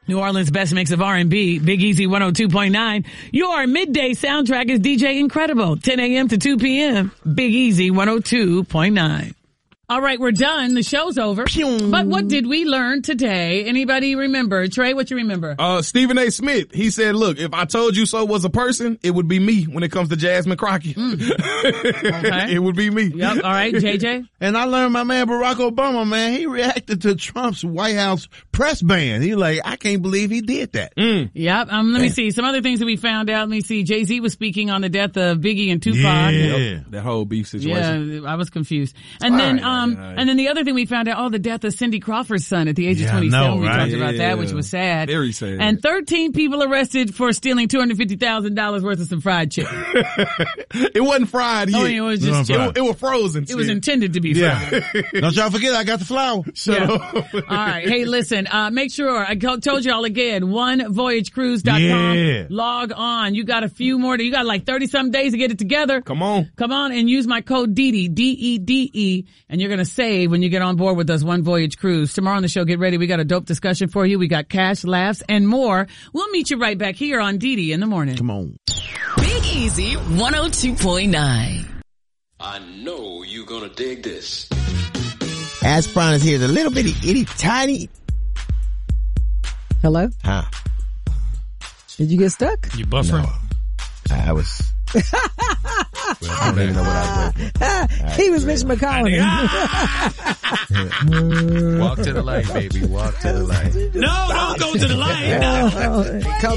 New Orleans' best mix of R&B, Big Easy 102.9. Your midday soundtrack is DJ Incredible, 10 a.m. to 2 p.m. Big Easy 102.9. All right, we're done. The show's over. But what did we learn today? Anybody remember? Trey, what you remember? Stephen A. Smith, he said, look, if I told you so was a person, it would be me when it comes to Jasmine Crockett. Okay. It would be me. Yep. All right, JJ? And I learned my man Barack Obama, man, he reacted to Trump's White House press ban. He like, I can't believe he did that. Yep. Let me see. Some other things that we found out. Let me see. Jay-Z was speaking on the death of Biggie and Tupac. Yeah. That whole beef situation. Yeah, I was confused. And then, and then the other thing we found out, the death of Cindy Crawford's son at the age of 27. We talked about that, which was sad. Very sad. And 13 people arrested for stealing $250,000 worth of some fried chicken. It wasn't fried yet. It was just, it was frozen. It was intended to be fried. Don't y'all forget, I got the flour. All right. Hey, listen, make sure, I told y'all again, onevoyagecruise.com. Yeah. Log on. You got a few more, you got like 30 some days to get it together. Come on and use my code DEDE, DEDE, and you're going to save when you get on board with us, One Voyage Cruise. Tomorrow on the show, get ready. We got a dope discussion for you. We got cash, laughs, and more. We'll meet you right back here on DD in the morning. Come on. Big Easy 102.9. I know you're gonna dig this. Aspron is here. The little bitty, itty, tiny. Hello? Huh? Did you get stuck? You buffering? No. I was. I don't even know what I was waiting for. Right, He was Mitch McConnell. Walk to the light, baby. Walk to the light. No, don't go to the light. No.